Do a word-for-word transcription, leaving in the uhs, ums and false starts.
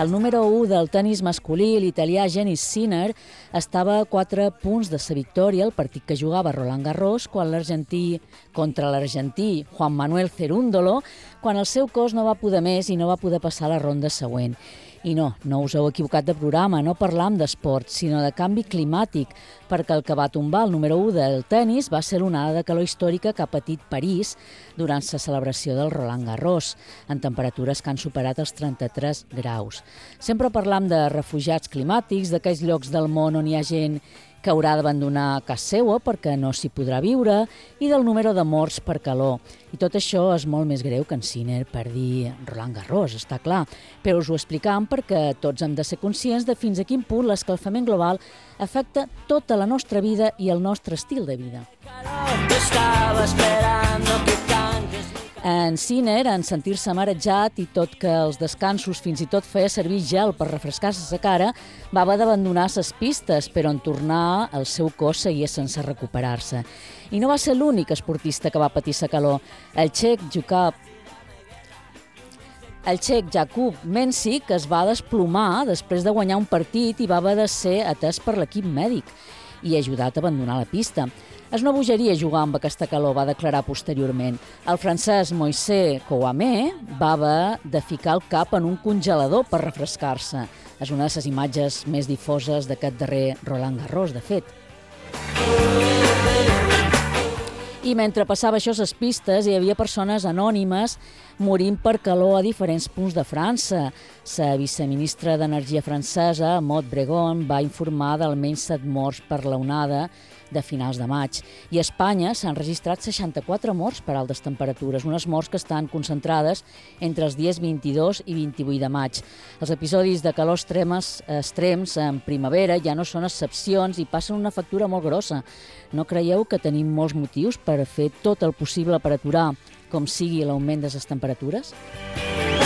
El número u del tenis masculí, l'italià Jannik Sinner, estava a quatre punts de sa victòria al partit que jugava Roland Garros quan l'argentí contra l'argentí Juan Manuel Cerúndolo, quan el seu cos no va poder més i no va poder passar a la ronda següent. I no, no us heu equivocat de programa, no parlam d'esport, sinó de canvi climàtic, perquè el que va tombar el número u del tenis va ser l'onada de calor històrica que ha patit París durant la celebració del Roland Garros, en temperatures que han superat els trenta-tres graus. Sempre parlam de refugiats climàtics, d'aquells llocs del món on hi ha gent que haurà d'abandonar casa seua perquè no s'hi podrà viure, i del número de morts per calor. I tot això és molt més greu que en Sinner perdi Roland Garros, està clar. Però us ho explicam perquè tots hem de ser conscients de fins a quin punt l'escalfament global afecta tota la nostra vida i el nostre estil de vida. En Sinner, en sentir-se marejat i tot que els descansos fins i tot feia servir gel per refrescar-se la cara, va haver d'abandonar les pistes, però en tornar el seu cos seguia sense recuperar-se. I no va ser l'únic esportista que va patir la calor. El txec Jakub El txec Jakub Mensik es va desplomar després de guanyar un partit i va haver de ser atès per l'equip mèdic i ajudat a abandonar la pista. És una bogeria jugar amb aquesta calor, va declarar posteriorment. El francès Moïse Kouamé va haver de ficar el cap en un congelador per refrescar-se. És una de les imatges més difoses d'aquest darrer Roland Garros, de fet. I mentre passava això a les pistes, hi havia persones anònimes morint per calor a diferents punts de França. La viceministra d'Energia francesa, Maud Bregon, va informar d'almenys set morts per l'onada de finals de maig. I a Espanya s'han registrat seixanta-quatre morts per altes temperatures, unes morts que estan concentrades entre els dies vint-i-dos i vint-i-vuit de maig. Els episodis de calor extremes, extrems en primavera ja no són excepcions i passen una factura molt grossa. No creieu que tenim molts motius per fer tot el possible per aturar com sigui l'augment de les temperatures?